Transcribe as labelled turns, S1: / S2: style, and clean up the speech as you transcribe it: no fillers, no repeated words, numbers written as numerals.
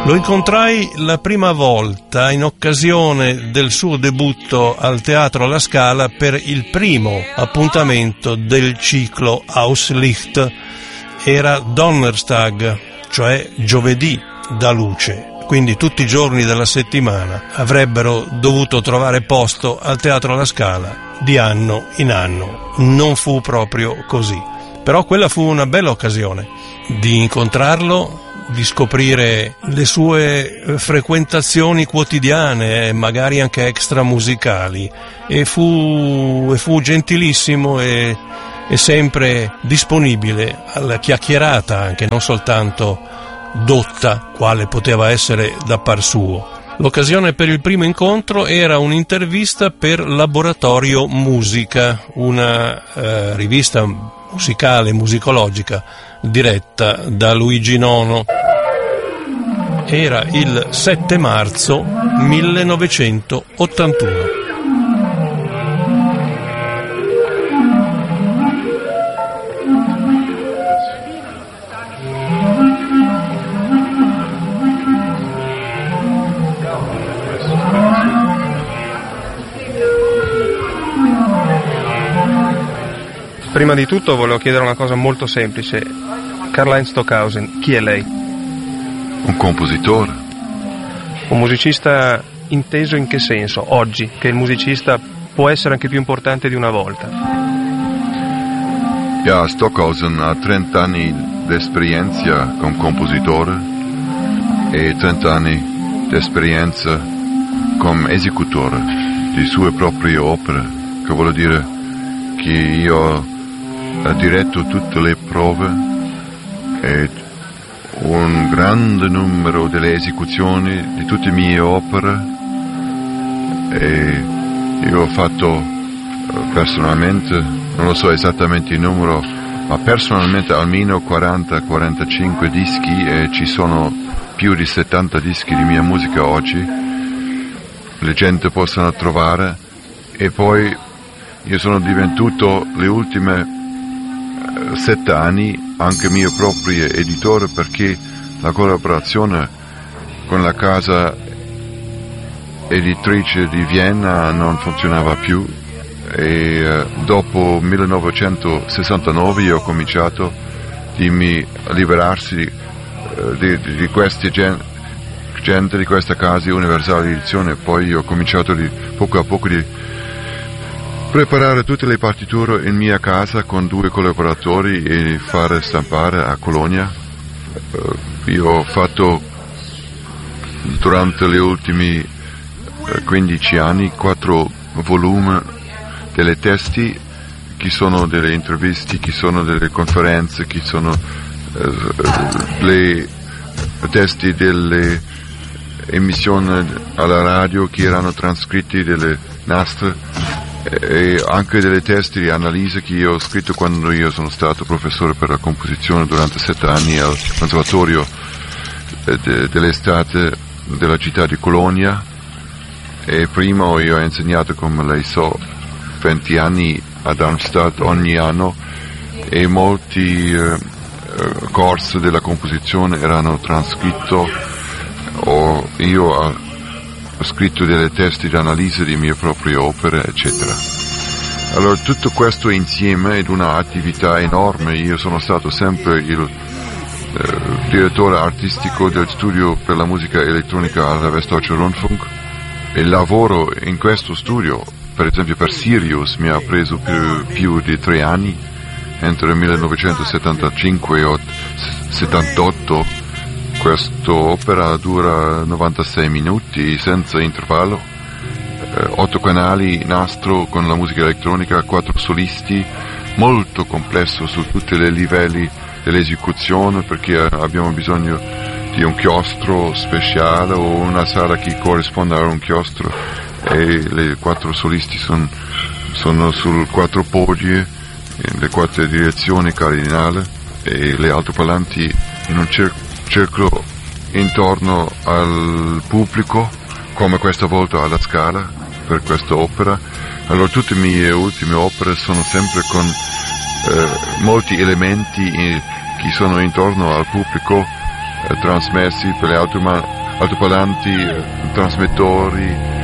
S1: Lo incontrai la prima volta in occasione del suo debutto al Teatro La Scala per il primo appuntamento del ciclo Auslicht. Era Donnerstag, cioè giovedì da luce, quindi tutti i giorni della settimana avrebbero dovuto trovare posto al Teatro La Scala di anno in anno. Non fu proprio così, però quella fu una bella occasione di incontrarlo, di scoprire le sue frequentazioni quotidiane, magari anche extramusicali, e fu gentilissimo e sempre disponibile alla chiacchierata, anche non soltanto dotta, quale poteva essere da par suo. L'occasione per il primo incontro era un'intervista per Laboratorio Musica, una rivista musicale, musicologica, diretta da Luigi Nono. Era il 7 marzo 1981.
S2: Prima di tutto volevo chiedere una cosa molto semplice. Karl-Heinz Stockhausen, chi è lei?
S3: Un compositore.
S2: Un musicista inteso in che senso, oggi, che il musicista può essere anche più importante di una volta?
S3: Ja, Stockhausen ha 30 anni di esperienza come compositore e 30 anni di esperienza come esecutore di sue proprie opere, che vuol dire che io ho diretto tutte le prove e un grande numero delle esecuzioni di tutte le mie opere, e io ho fatto personalmente, non lo so esattamente il numero, ma personalmente almeno 40-45 dischi, e ci sono più di 70 dischi di mia musica oggi, le gente possono trovare. E poi io sono divenuto le ultime 7 anni anche mio proprio editore, perché la collaborazione con la casa editrice di Vienna non funzionava più, e dopo 1969 io ho cominciato a liberarsi di queste gente di questa casa universale di edizione. Poi ho cominciato poco a poco di preparare tutte le partiture in mia casa con 2 collaboratori e fare stampare a Colonia. Io ho fatto durante gli ultimi 15 anni 4 volumi delle testi, che sono delle interviste, che sono delle conferenze, che sono le testi delle emissioni alla radio che erano trascritti delle nastri, e anche delle testi di analisi che io ho scritto quando io sono stato professore per la composizione durante 7 anni al conservatorio dell'estate della città di Colonia. E prima io ho insegnato, come lei sa, 20 anni a Darmstadt ogni anno, e molti corsi della composizione erano trascritti, o io ho scritto delle testi di analisi di mie proprie opere, eccetera. Allora tutto questo insieme è un'attività enorme. Io sono stato sempre il direttore artistico del studio per la musica elettronica alla Westdeutsche Rundfunk, e il lavoro in questo studio, per esempio per Sirius, mi ha preso più di 3 anni, entre 1975 e 78. Questa opera dura 96 minuti senza intervallo, 8 canali nastro con la musica elettronica, 4 solisti, molto complesso su tutti i livelli dell'esecuzione, perché abbiamo bisogno di un chiostro speciale o una sala che corrisponde a un chiostro, e le 4 solisti sono sul 4 podi, le 4 direzioni cardinali, e le altoparlanti in un circolo intorno al pubblico, come questa volta alla Scala per questa opera. Allora tutte le mie ultime opere sono sempre con molti elementi che sono intorno al pubblico, trasmessi per le altoparlanti, trasmettori,